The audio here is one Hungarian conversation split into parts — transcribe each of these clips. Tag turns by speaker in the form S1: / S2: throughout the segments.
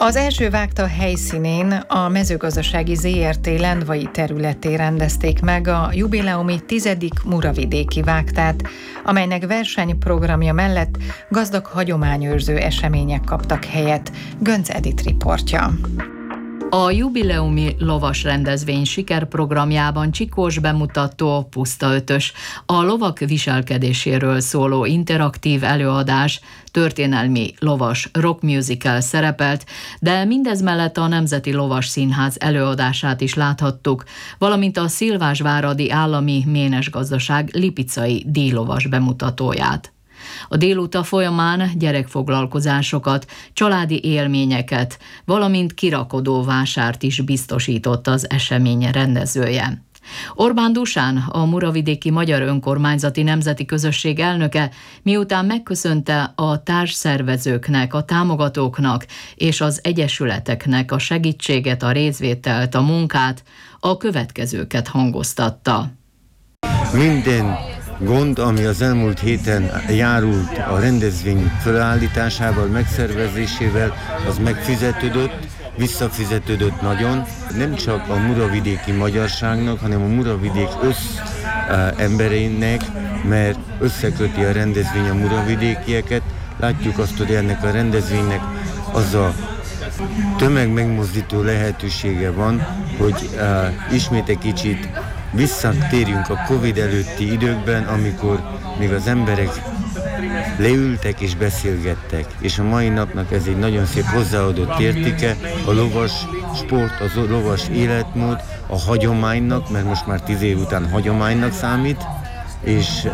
S1: Az első vágta helyszínén a mezőgazdasági ZRT lendvai területén rendezték meg a jubileumi 10. Muravidéki vágtát, amelynek versenyprogramja mellett gazdag hagyományőrző események kaptak helyet. Gönc Edith riportja.
S2: A jubileumi lovas rendezvény sikerprogramjában csikós bemutató, puszta ötös, a lovak viselkedéséről szóló interaktív előadás, történelmi lovas rock musical szerepelt, de mindez mellett a Nemzeti Lovas Színház előadását is láthattuk, valamint a Szilvásváradi Állami Ménesgazdaság lipicai díjlovas bemutatóját. A délután folyamán gyerekfoglalkozásokat, családi élményeket, valamint kirakodó vásárt is biztosított az esemény rendezője. Orbán Dusán, a Muravidéki Magyar Önkormányzati Nemzeti Közösség elnöke, miután megköszönte a társszervezőknek, a támogatóknak és az egyesületeknek a segítséget, a részvételt, a munkát, a következőket hangoztatta.
S3: Minden gond, ami az elmúlt héten járult a rendezvény felállításával, megszervezésével, az megfizetődött, visszafizetődött nagyon. Nem csak a muravidéki magyarságnak, hanem a Muravidék embereinek, mert összeköti a rendezvény a muravidékieket. Látjuk azt, hogy ennek a rendezvénynek az a tömegmegmozdító lehetősége van, hogy ismét egy kicsit visszatérjünk a Covid előtti időkben, amikor még az emberek leültek és beszélgettek. És a mai napnak ez egy nagyon szép hozzáadott értéke, a lovas sport, az lovas életmód, a hagyománynak, mert most már 10 év után hagyománynak számít, és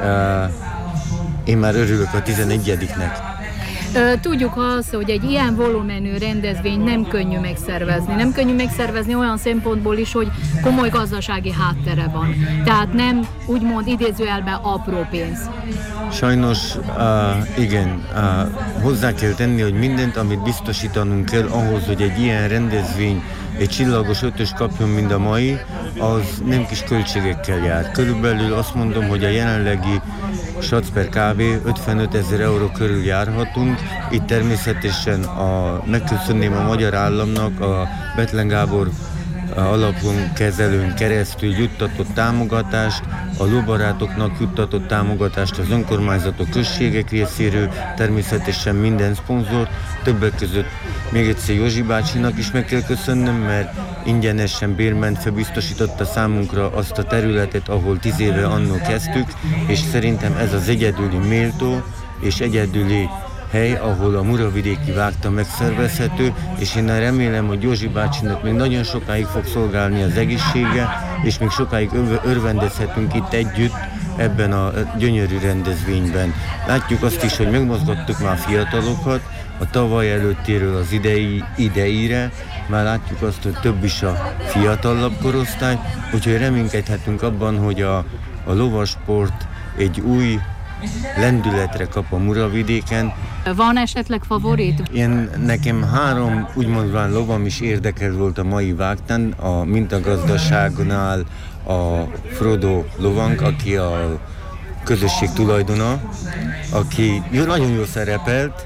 S3: én már örülök a 11-nek.
S4: Tudjuk azt, hogy egy ilyen volumenű rendezvény nem könnyű megszervezni. Nem könnyű megszervezni olyan szempontból is, hogy komoly gazdasági háttere van. Tehát nem úgymond idézőjelben apró pénz.
S3: Sajnos igen, hozzá kell tenni, hogy mindent, amit biztosítanunk kell ahhoz, hogy egy ilyen rendezvény egy csillagos ötös kapjon, mint a mai, az nem kis költségekkel jár. Körülbelül azt mondom, hogy a jelenlegi sac per kb. 55 000 euró körül járhatunk. Itt természetesen megköszönném a magyar államnak a Bethlen Gábor alapon kezelőn keresztül juttatott támogatást, a lóbarátoknak juttatott támogatást az önkormányzatok, községek részéről, természetesen minden szponzor, többek között még egyszer Józsi bácsinak is meg kell köszönnöm, mert ingyenesen bérmentve biztosította számunkra azt a területet, ahol 10 éve annól kezdtük, és szerintem ez az egyedüli méltó és egyedüli hely, ahol a muravidéki vágta megszervezhető, és én remélem, hogy Józsi bácsinak még nagyon sokáig fog szolgálni az egészsége, és még sokáig örvendezhetünk itt együtt ebben a gyönyörű rendezvényben. Látjuk azt is, hogy megmozgattuk már fiatalokat, a tavaly előttéről az ideire, már látjuk azt, hogy több is a fiatalabb korosztály, úgyhogy reménykedhetünk abban, hogy a lovasport egy új lendületre kap a Muravidéken.
S4: Van esetleg favorit?
S3: Nekem 3 úgymondván lovam is érdekel volt a mai vágtán, a Mintagazdaságnál a Frodo lovank, aki a közösség tulajdona, aki nagyon jól szerepelt.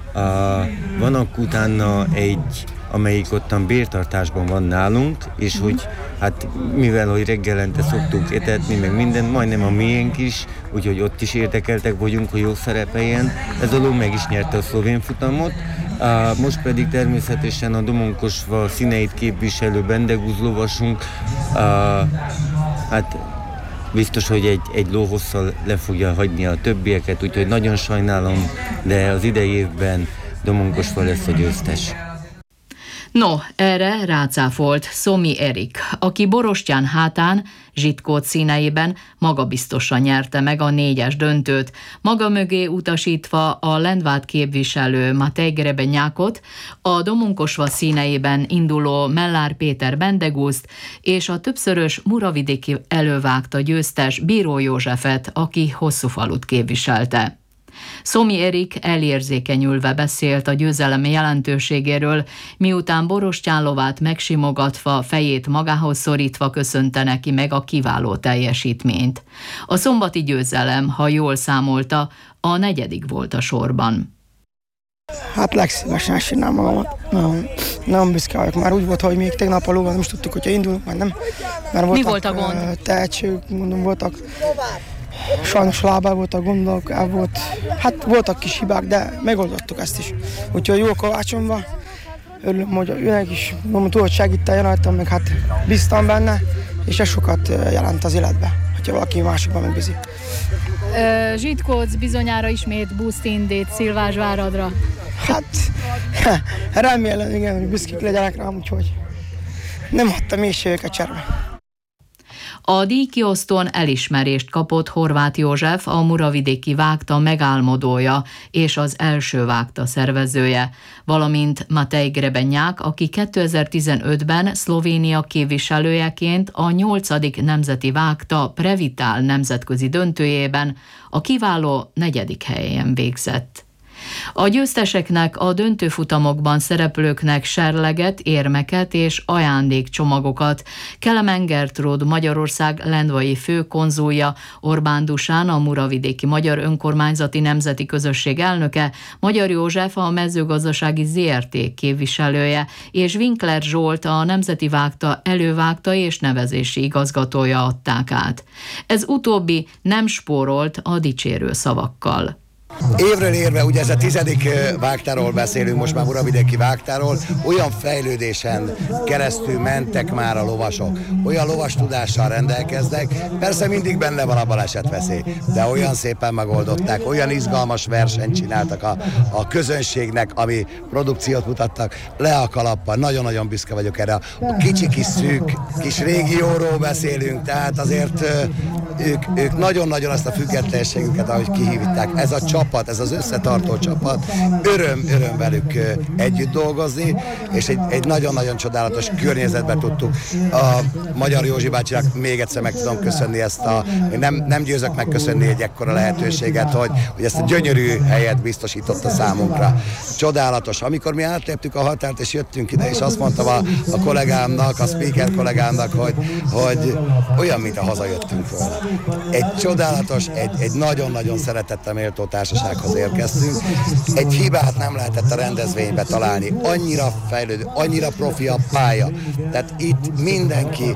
S3: Van utána egy, amelyik ottan bértartásban van nálunk, és hogy hát mivel, hogy reggelente szoktuk etetni, meg minden, majdnem a miénk is, úgyhogy ott is érdekeltek vagyunk, hogy jó szerepeljen. Ez a ló meg is nyerte a szlovén futamot. Most pedig természetesen a Domonkosva színeit képviselő Bendegúz lovasunk, hát biztos, hogy egy lóhosszal le fogja hagyni a többieket, úgyhogy nagyon sajnálom, de az idei évben Domonkosva lesz a győztes.
S2: No, erre rácáfolt Szomi Erik, aki borostyán hátán, zsitkót színeiben magabiztosan nyerte meg a 4-es döntőt, maga mögé utasítva a Lendvát képviselő Matej Grebenyákot, a Domonkosva színeiben induló Mellár Péter Bendegúzt és a többszörös muravidéki elővágta győztes Bíró Józsefet, aki Hosszúfalut képviselte. Szomi Erik elérzékenyülve beszélt a győzelem jelentőségéről, miután borostyán lovát megsimogatva, fejét magához szorítva köszönte neki meg a kiváló teljesítményt. A szombati győzelem, ha jól számolta, a 4. volt a sorban.
S5: Hát legszívesen csinálom magamat. Nem büszke vagyok. Már úgy volt, hogy még tegnap a lóval nem is tudtuk, hogyha indulunk, vagy nem. Mert
S4: Mi volt a gond?
S5: Tehetségük, mondom, voltak. Sajnos lábában voltak gondok, voltak kis hibák, de megoldottuk ezt is. Úgyhogy jó kovácsomba. Örülöm, hogy őnek is tudod segíteni rajtam, meg hát bíztam benne, és ez sokat jelent az életbe, hogyha valaki másikban megbízik.
S4: Zsitkóc bizonyára ismét buszt indít Szilvásváradra.
S5: Hát remélem, igen, hogy büszkék legyenek rám, úgyhogy nem hagytam mélységeket cserbe.
S2: A díjkiosztón elismerést kapott Horváth József, a muravidéki vágta megálmodója és az első vágta szervezője, valamint Matej Grebenyák, aki 2015-ben Szlovénia képviselőjeként a 8. nemzeti vágta Previtál nemzetközi döntőjében a kiváló 4. helyen végzett. A győzteseknek, a döntőfutamokban szereplőknek serleget, érmeket és ajándékcsomagokat Kelemen Gertrúd, Magyarország lendvai főkonzulja, Orbán Dusán, a Muravidéki Magyar Önkormányzati Nemzeti Közösség elnöke, Magyar József, a mezőgazdasági ZRT képviselője, és Winkler Zsolt, a Nemzeti Vágta elővágta és nevezési igazgatója adták át. Ez utóbbi nem spórolt a dicsérő szavakkal.
S6: Évről évre, ugye ez a 10. vágtáról beszélünk, most már muravidéki vágtáról, olyan fejlődésen keresztül mentek már a lovasok, olyan lovas tudással rendelkeznek, persze mindig benne van a balesetveszély, de olyan szépen megoldották, olyan izgalmas versenyt csináltak a közönségnek, ami produkciót mutattak, le a kalappal, nagyon-nagyon büszke vagyok erre. A kicsi kis szűk kis régióról beszélünk, tehát azért ők nagyon-nagyon azt a függetlenségüket, ahogy kihívták, ez a csapat, ez az összetartó csapat, öröm velük együtt dolgozni, és egy nagyon-nagyon csodálatos környezetben tudtuk. A Magyar Józsi bácsinak még egyszer meg tudom köszönni ezt nem győzök megköszönni egy ekkora lehetőséget, hogy ezt a gyönyörű helyet biztosította számunkra. Csodálatos. Amikor mi átléptük a határt és jöttünk ide, és azt mondtam a kollégámnak, a speaker kollégámnak, hogy olyan, mint a hazajöttünk volna. Egy csodálatos, egy nagyon-nagyon szeretettel méltó társasághoz érkeztünk. Egy hibát nem lehetett a rendezvénybe találni. Annyira fejlődő, annyira profi a pálya. Tehát itt mindenki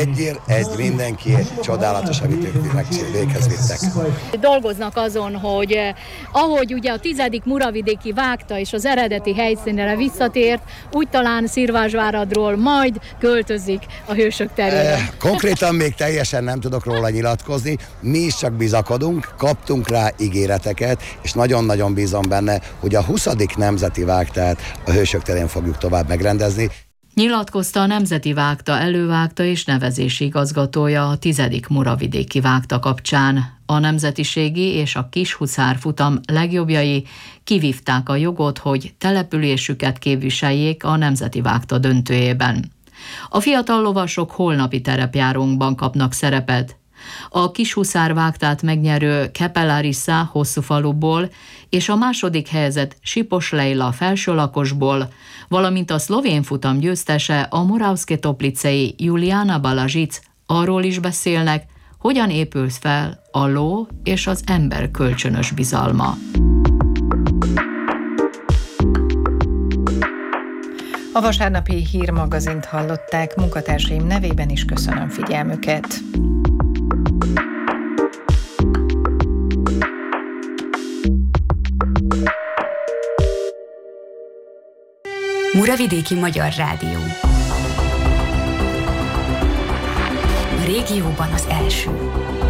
S6: mindenki csodálatos, amit ők véghez vittek.
S4: Dolgoznak azon, hogy ahogy ugye a 10. muravidéki vágta és az eredeti helyszínre visszatért, úgy talán Szilvásváradról majd költözik a hősök terére.
S6: Konkrétan még teljesen nem tudok róla nyilatkozni, mi is csak bizakodunk, kaptunk rá ígéreteket, és nagyon-nagyon bízom benne, hogy a 20. nemzeti vágtát a hősök terén fogjuk tovább megrendezni.
S2: Nyilatkozta a Nemzeti Vágta elővágta és nevezési igazgatója a 10. muravidéki vágta kapcsán. A nemzetiségi és a kishuszár futam legjobbjai kivívták a jogot, hogy településüket képviseljék a Nemzeti Vágta döntőjében. A fiatal lovasok holnapi terepjárónkban kapnak szerepet. A kishuszár vágtát megnyerő Kepelarissa Hosszúfaluból és a második helyezett Sipos Leila felsőlakosból, valamint a szlovén futam győztese a Moravské Toplicei Juliana Balazsic arról is beszélnek, hogyan épül fel a ló és az ember kölcsönös bizalma.
S1: A vasárnapi hírmagazint hallották, munkatársaim nevében is köszönöm figyelmüket.
S7: Muravidéki Magyar Rádió. A régióban az első.